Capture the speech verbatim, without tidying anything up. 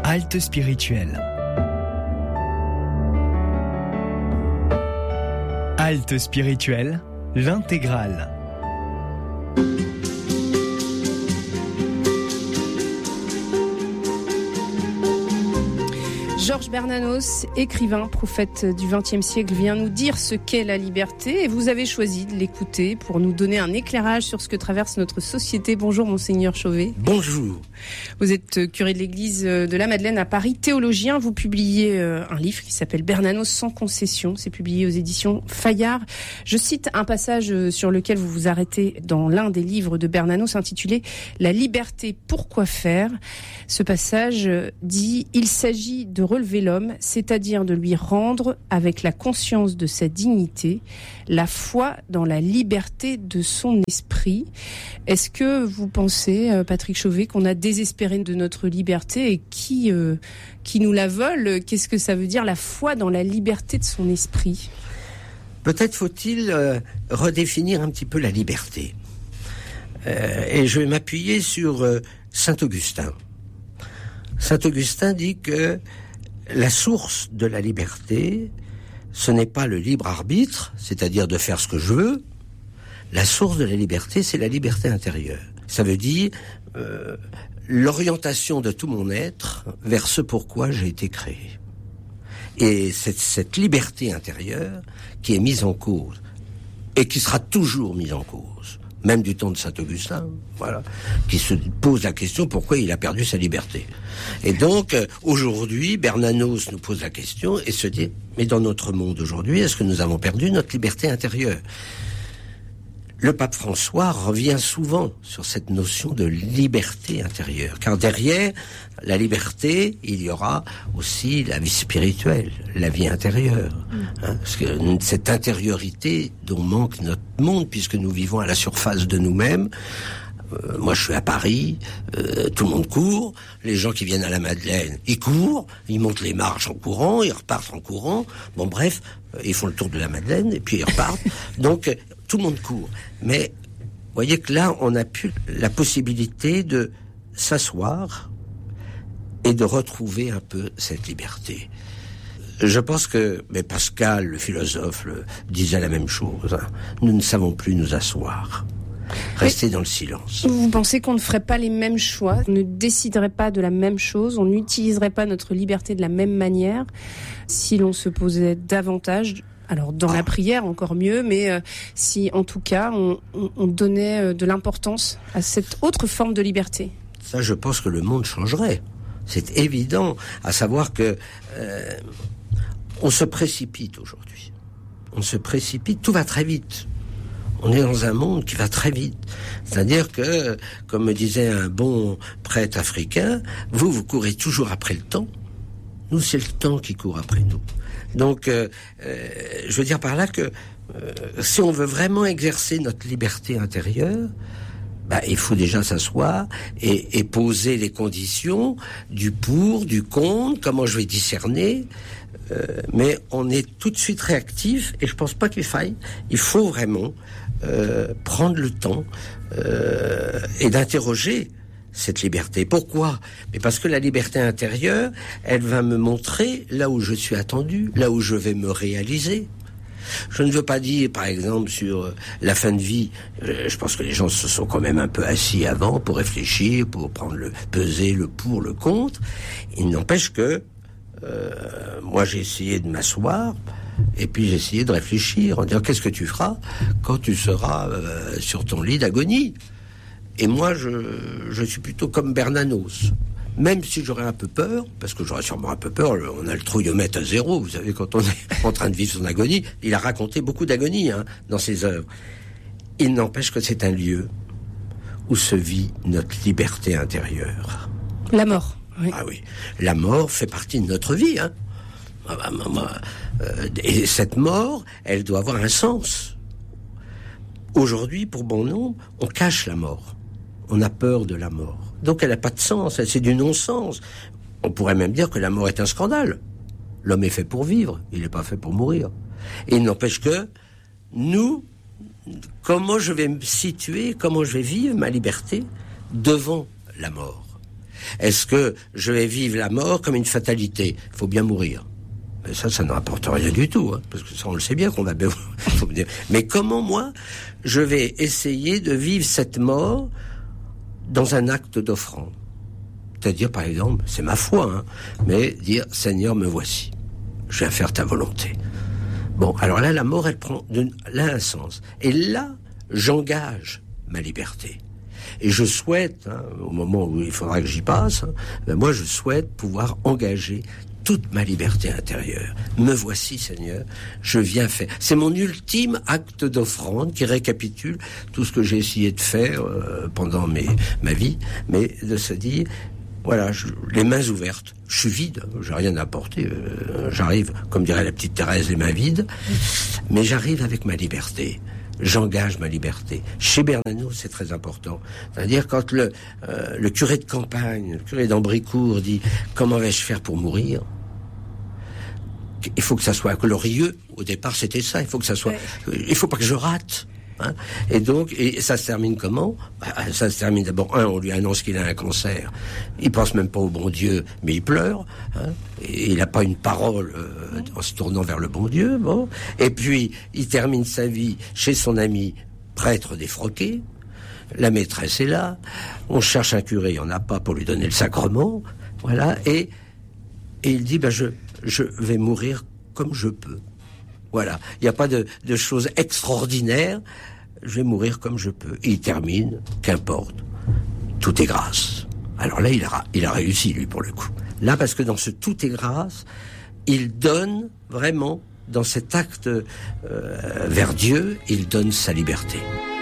Halte spirituelle. Halte spirituelle, l'intégrale. Georges Bernanos, écrivain, prophète du vingtième siècle, vient nous dire ce qu'est la liberté et vous avez choisi de l'écouter pour nous donner un éclairage sur ce que traverse notre société. Bonjour Monseigneur Chauvet. Bonjour. Vous êtes curé de l'église de la Madeleine à Paris, théologien. Vous publiez un livre qui s'appelle Bernanos sans concession. C'est publié aux éditions Fayard. Je cite un passage sur lequel vous vous arrêtez dans l'un des livres de Bernanos intitulé « La liberté, pourquoi faire ?» Ce passage dit « Il s'agit de relever l'homme, c'est-à-dire de lui rendre, avec la conscience de sa dignité, la foi dans la liberté de son esprit. » Est-ce que vous pensez, Patrick Chauvet, qu'on a désespéré de notre liberté et qui, euh, qui nous la vole? Qu'est-ce que ça veut dire, la foi dans la liberté de son esprit? Peut-être faut-il euh, redéfinir un petit peu la liberté. Euh, et je vais m'appuyer sur euh, Saint Augustin. Saint Augustin dit que la source de la liberté, ce n'est pas le libre arbitre, c'est-à-dire de faire ce que je veux. La source de la liberté, c'est la liberté intérieure. Ça veut dire euh, l'orientation de tout mon être vers ce pourquoi j'ai été créé. Et c'est cette liberté intérieure qui est mise en cause et qui sera toujours mise en cause, même du temps de Saint Augustin, voilà, qui se pose la question pourquoi il a perdu sa liberté. Et donc, euh, aujourd'hui, Bernanos nous pose la question et se dit, mais dans notre monde aujourd'hui, est-ce que nous avons perdu notre liberté intérieure ? Le pape François revient souvent sur cette notion de liberté intérieure, car derrière la liberté, il y aura aussi la vie spirituelle, la vie intérieure. Hein, parce que cette intériorité dont manque notre monde, puisque nous vivons à la surface de nous-mêmes. Euh, moi, je suis à Paris, euh, tout le monde court. Les gens qui viennent à la Madeleine, ils courent, ils montent les marches en courant, ils repartent en courant. Bon, bref, euh, ils font le tour de la Madeleine et puis ils repartent. Donc, euh, tout le monde court. Mais, vous voyez que là, on a plus la possibilité de s'asseoir et de retrouver un peu cette liberté. Je pense que, mais Pascal, le philosophe, le, disait la même chose. Hein. Nous ne savons plus nous asseoir. Rester dans le silence. Vous pensez qu'on ne ferait pas les mêmes choix, on ne déciderait pas de la même chose, on n'utiliserait pas notre liberté de la même manière si l'on se posait davantage, alors dans ah. la prière encore mieux, mais euh, si en tout cas on, on, on donnait euh, de l'importance à cette autre forme de liberté? Ça, je pense que le monde changerait. C'est évident, à savoir que euh, on se précipite aujourd'hui. On se précipite, tout va très vite. On est dans un monde qui va très vite. C'est-à-dire que, comme me disait un bon prêtre africain, vous, vous courez toujours après le temps. Nous, c'est le temps qui court après nous. Donc, euh, euh, je veux dire par là que euh, si on veut vraiment exercer notre liberté intérieure, bah, il faut déjà s'asseoir et, et poser les conditions du pour, du contre, comment je vais discerner. Euh, mais on est tout de suite réactif et je pense pas qu'il faille. Il faut vraiment euh, prendre le temps euh, et d'interroger cette liberté. Pourquoi ? Mais parce que la liberté intérieure, elle va me montrer là où je suis attendu, là où je vais me réaliser. Je ne veux pas dire, par exemple, sur la fin de vie, euh, je pense que les gens se sont quand même un peu assis avant pour réfléchir, pour prendre le peser le pour, le contre. Il n'empêche que Euh, moi j'ai essayé de m'asseoir et puis j'ai essayé de réfléchir en disant qu'est-ce que tu feras quand tu seras euh, sur ton lit d'agonie. Et moi je, je suis plutôt comme Bernanos, même si j'aurais un peu peur, parce que j'aurais sûrement un peu peur, on a le trouillomètre à zéro, vous savez, quand on est en train de vivre son agonie. Il a raconté beaucoup d'agonie hein, dans ses œuvres. Il n'empêche que c'est un lieu où se vit notre liberté intérieure. La mort. Oui. Ah oui, la mort fait partie de notre vie, hein. Et cette mort, elle doit avoir un sens. Aujourd'hui, pour bon nombre, on cache la mort. On a peur de la mort. Donc elle n'a pas de sens, c'est du non-sens. On pourrait même dire que la mort est un scandale. L'homme est fait pour vivre, il n'est pas fait pour mourir. Et il n'empêche que, nous, comment je vais me situer, comment je vais vivre ma liberté devant la mort. Est-ce que je vais vivre la mort comme une fatalité? Il faut bien mourir. Mais ça, ça ne rapporte rien du tout, hein, parce que ça, on le sait bien qu'on va bien... Mais comment, moi, je vais essayer de vivre cette mort dans un acte d'offrande? C'est-à-dire, par exemple, c'est ma foi, hein, mais dire, Seigneur, me voici. Je viens faire ta volonté. Bon, alors là, la mort, elle prend de, là un sens. Et là, j'engage ma liberté. Et je souhaite, hein, au moment où il faudra que j'y passe, hein, ben moi, je souhaite pouvoir engager toute ma liberté intérieure. Me voici, Seigneur, je viens faire. C'est mon ultime acte d'offrande qui récapitule tout ce que j'ai essayé de faire euh, pendant mes, ma vie, mais de se dire, voilà, je, les mains ouvertes. Je suis vide, j'ai rien à apporter. Euh, j'arrive, comme dirait la petite Thérèse, les mains vides, mais j'arrive avec ma liberté. J'engage ma liberté. Chez Bernanos, c'est très important. C'est-à-dire quand le, euh, le curé de campagne, le curé d'Ambricourt dit « Comment vais-je faire pour mourir ?» Il faut que ça soit glorieux. Au départ, c'était ça. Il faut que ça soit... Ouais. Il faut pas que je rate. Hein, et donc, et ça se termine comment? Bah, ça se termine d'abord, un, on lui annonce qu'il a un cancer. Il pense même pas au bon Dieu, mais il pleure. Hein, et il n'a pas une parole euh, en se tournant vers le bon Dieu. Bon. Et puis, il termine sa vie chez son ami prêtre défroqué. La maîtresse est là. On cherche un curé, il n'y en a pas pour lui donner le sacrement. Voilà. Et, et il dit, bah, je, je vais mourir comme je peux. Voilà, il n'y a pas de, de choses extraordinaires. Je vais mourir comme je peux. Et il termine, qu'importe, tout est grâce. Alors là, il a, il a réussi, lui, pour le coup. Là, parce que dans ce tout est grâce, il donne vraiment, dans cet acte euh, vers Dieu, il donne sa liberté.